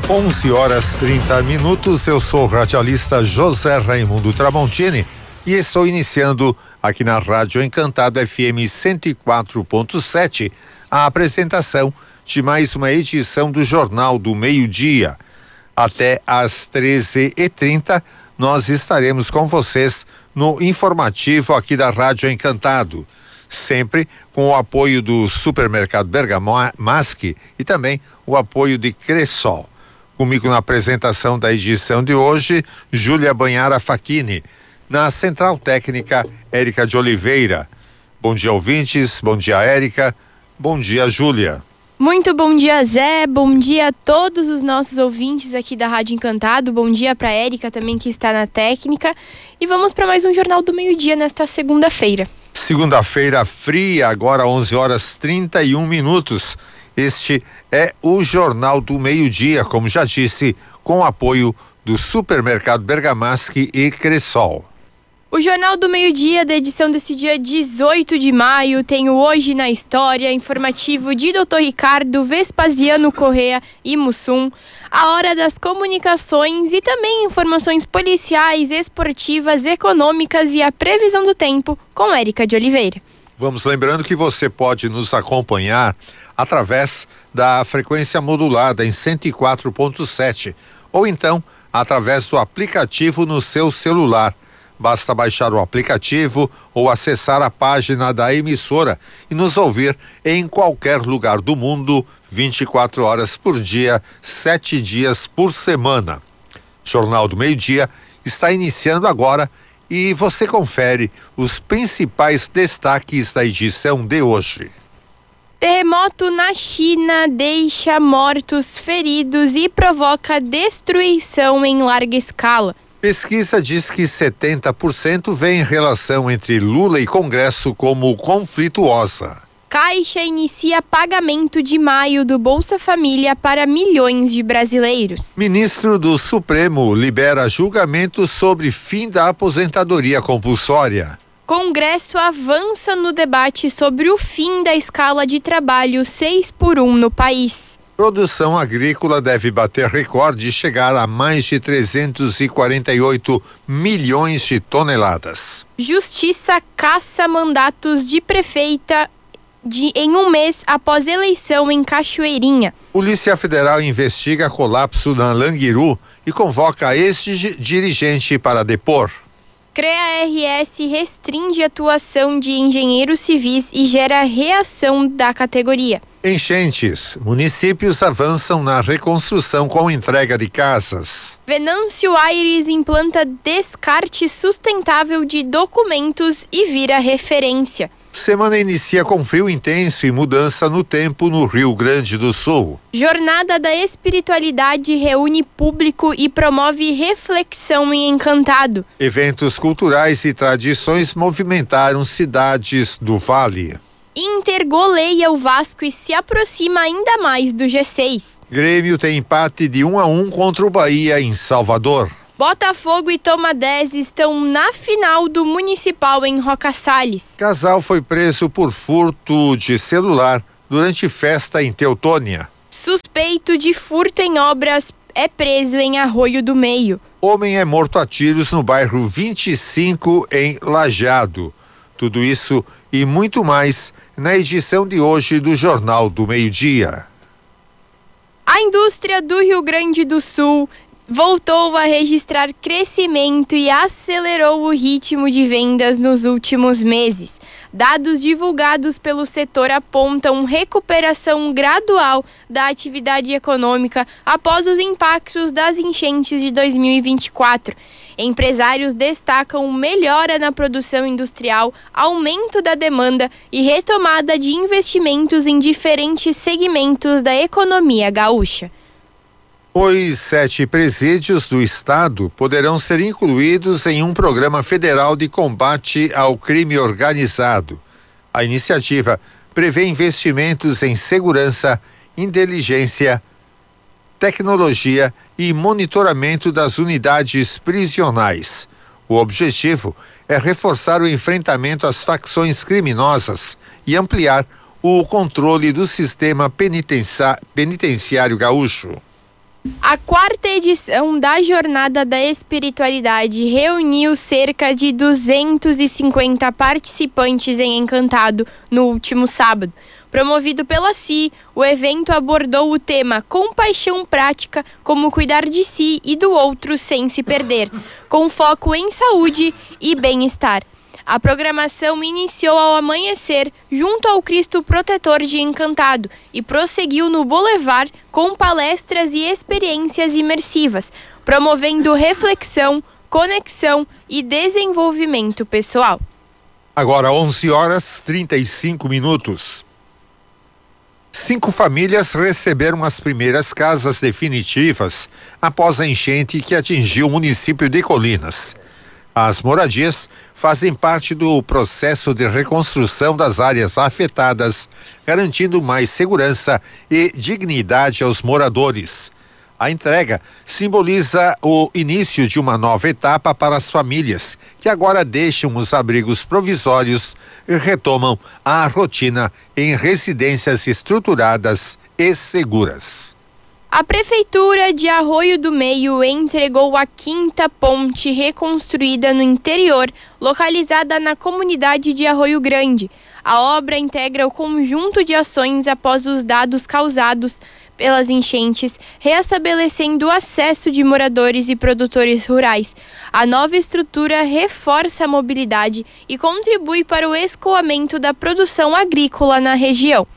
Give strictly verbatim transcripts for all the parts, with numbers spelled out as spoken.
onze horas trinta minutos, eu sou o radialista José Raimundo Tramontini e estou iniciando aqui na Rádio Encantado F M cento e quatro ponto sete a apresentação de mais uma edição do Jornal do Meio-Dia. Até às treze e trinta nós estaremos com vocês no informativo aqui da Rádio Encantado, sempre com o apoio do Supermercado Bergamasque e também o apoio de Cressol. Comigo na apresentação da edição de hoje, Júlia Banhara Facchini. Na Central Técnica, Érica de Oliveira. Bom dia, ouvintes. Bom dia, Érica. Bom dia, Júlia. Muito bom dia, Zé. Bom dia a todos os nossos ouvintes aqui da Rádio Encantado. Bom dia para a Érica também, que está na técnica. E vamos para mais um Jornal do Meio-Dia nesta segunda-feira. Segunda-feira fria, agora onze horas trinta e um minutos. Este é o Jornal do Meio-Dia, como já disse, com apoio do Supermercado Bergamasque e Cressol. O Jornal do Meio-Dia da edição desse dia dezoito de maio tem o Hoje na História, informativo de doutor Ricardo Vespasiano Correa e Mussum, a Hora das Comunicações e também informações policiais, esportivas, econômicas e a previsão do tempo com Érica de Oliveira. Vamos lembrando que você pode nos acompanhar através da frequência modulada em cento e quatro ponto sete ou então através do aplicativo no seu celular. Basta baixar o aplicativo ou acessar a página da emissora e nos ouvir em qualquer lugar do mundo, vinte e quatro horas por dia, sete dias por semana. Jornal do Meio-Dia está iniciando agora e você confere os principais destaques da edição de hoje. Terremoto na China deixa mortos, feridos e provoca destruição em larga escala. Pesquisa diz que setenta por cento vê relação entre Lula e Congresso como conflituosa. Caixa inicia pagamento de maio do Bolsa Família para milhões de brasileiros. Ministro do Supremo libera julgamento sobre fim da aposentadoria compulsória. Congresso avança no debate sobre o fim da escala de trabalho seis por um no país. Produção agrícola deve bater recorde e chegar a mais de trezentos e quarenta e oito milhões de toneladas. Justiça caça mandatos de prefeita de, em um mês após eleição em Cachoeirinha. Polícia Federal investiga colapso na Languiru e convoca ex-dirigente para depor. CREA-R S restringe a atuação de engenheiros civis e gera reação da categoria. Enchentes. Municípios avançam na reconstrução com entrega de casas. Venâncio Aires implanta descarte sustentável de documentos e vira referência. Semana inicia com frio intenso e mudança no tempo no Rio Grande do Sul. Jornada da Espiritualidade reúne público e promove reflexão em Encantado. Eventos culturais e tradições movimentaram cidades do Vale. Inter goleia o Vasco e se aproxima ainda mais do G seis. Grêmio tem empate de um a um contra o Bahia em Salvador. Botafogo e Toma dez estão na final do Municipal em Roca Salles. Casal foi preso por furto de celular durante festa em Teutônia. Suspeito de furto em obras é preso em Arroio do Meio. Homem é morto a tiros no bairro vinte e cinco em Lajeado. Tudo isso e muito mais na edição de hoje do Jornal do Meio-Dia. A indústria do Rio Grande do Sul voltou a registrar crescimento e acelerou o ritmo de vendas nos últimos meses. Dados divulgados pelo setor apontam recuperação gradual da atividade econômica após os impactos das enchentes de dois mil e vinte e quatro. Empresários destacam melhora na produção industrial, aumento da demanda e retomada de investimentos em diferentes segmentos da economia gaúcha. Os sete presídios do estado poderão ser incluídos em um programa federal de combate ao crime organizado. A iniciativa prevê investimentos em segurança, inteligência, tecnologia e monitoramento das unidades prisionais. O objetivo é reforçar o enfrentamento às facções criminosas e ampliar o controle do sistema penitenciário gaúcho. A quarta edição da Jornada da Espiritualidade reuniu cerca de duzentos e cinquenta participantes em Encantado no último sábado. Promovido pela C I, o evento abordou o tema Compaixão Prática, como cuidar de si e do outro sem se perder, com foco em saúde e bem-estar. A programação iniciou ao amanhecer junto ao Cristo Protetor de Encantado e prosseguiu no Boulevard com palestras e experiências imersivas, promovendo reflexão, conexão e desenvolvimento pessoal. Agora onze horas e trinta e cinco minutos. Cinco famílias receberam as primeiras casas definitivas após a enchente que atingiu o município de Colinas. As moradias fazem parte do processo de reconstrução das áreas afetadas, garantindo mais segurança e dignidade aos moradores. A entrega simboliza o início de uma nova etapa para as famílias, que agora deixam os abrigos provisórios e retomam a rotina em residências estruturadas e seguras. A Prefeitura de Arroio do Meio entregou a quinta ponte reconstruída no interior, localizada na comunidade de Arroio Grande. A obra integra o conjunto de ações após os danos causados pelas enchentes, reestabelecendo o acesso de moradores e produtores rurais. A nova estrutura reforça a mobilidade e contribui para o escoamento da produção agrícola na região.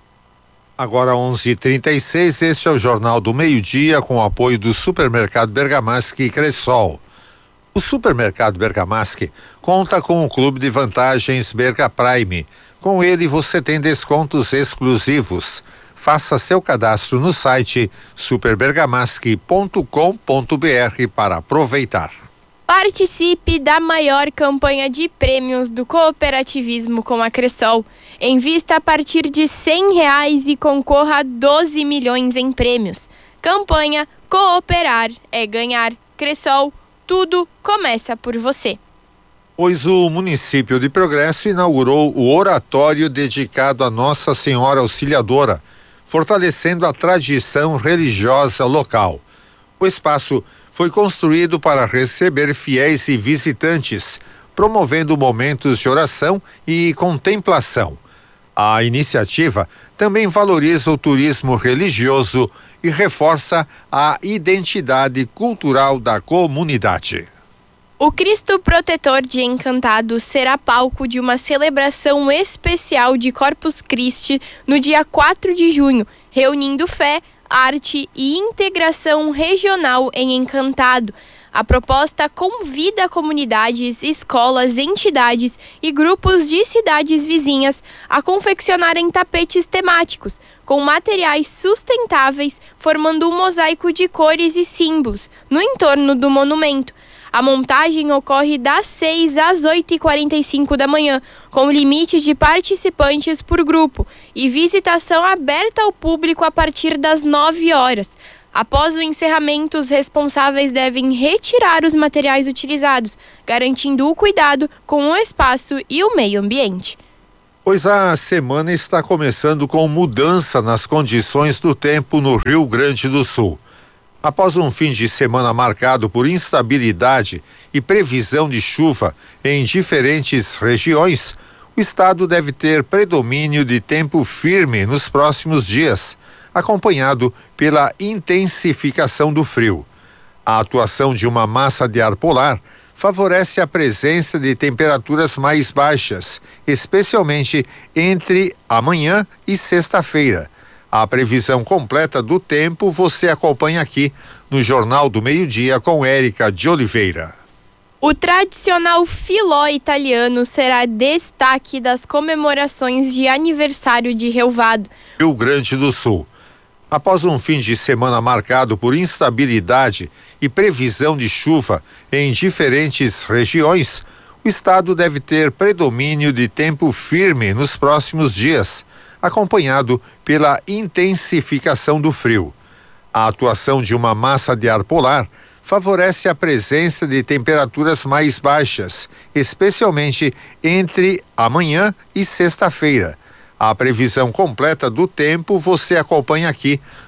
Agora onze e trinta e seis, este é o Jornal do Meio-Dia com o apoio do Supermercado Bergamasque e Cressol. O Supermercado Bergamasque conta com o Clube de Vantagens Berga Prime. Com ele você tem descontos exclusivos. Faça seu cadastro no site super bergamasque ponto com ponto br para aproveitar. Participe da maior campanha de prêmios do cooperativismo com a Cressol. Invista a partir de cem reais e concorra a doze milhões em prêmios. Campanha Cooperar é Ganhar. Cressol, tudo começa por você. Pois o município de Progresso inaugurou o oratório dedicado a Nossa Senhora Auxiliadora, fortalecendo a tradição religiosa local. O espaço foi construído para receber fiéis e visitantes, promovendo momentos de oração e contemplação. A iniciativa também valoriza o turismo religioso e reforça a identidade cultural da comunidade. O Cristo Protetor de Encantado será palco de uma celebração especial de Corpus Christi no dia quatro de junho, reunindo fé, arte e integração regional em Encantado. A proposta convida comunidades, escolas, entidades e grupos de cidades vizinhas a confeccionarem tapetes temáticos, com materiais sustentáveis, formando um mosaico de cores e símbolos no entorno do monumento. A montagem ocorre das seis às oito e quarenta e cinco da manhã, com limite de participantes por grupo e visitação aberta ao público a partir das nove horas. Após o encerramento, os responsáveis devem retirar os materiais utilizados, garantindo o cuidado com o espaço e o meio ambiente. Pois a semana está começando com mudança nas condições do tempo no Rio Grande do Sul. Após um fim de semana marcado por instabilidade e previsão de chuva em diferentes regiões, o estado deve ter predomínio de tempo firme nos próximos dias, acompanhado pela intensificação do frio. A atuação de uma massa de ar polar favorece a presença de temperaturas mais baixas, especialmente entre amanhã e sexta-feira. A previsão completa do tempo você acompanha aqui no Jornal do Meio-Dia com Érica de Oliveira. O tradicional filó italiano será destaque das comemorações de aniversário de Relvado, Rio Grande do Sul. Após um fim de semana marcado por instabilidade e previsão de chuva em diferentes regiões, o estado deve ter predomínio de tempo firme nos próximos dias, acompanhado pela intensificação do frio. A atuação de uma massa de ar polar favorece a presença de temperaturas mais baixas, especialmente entre amanhã e sexta-feira. A previsão completa do tempo você acompanha aqui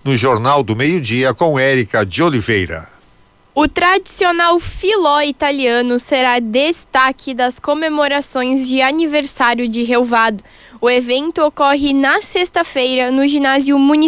no Jornal do Meio-Dia com Érica de Oliveira. O tradicional filó italiano será destaque das comemorações de aniversário de Relvado. O evento ocorre na sexta-feira no ginásio municipal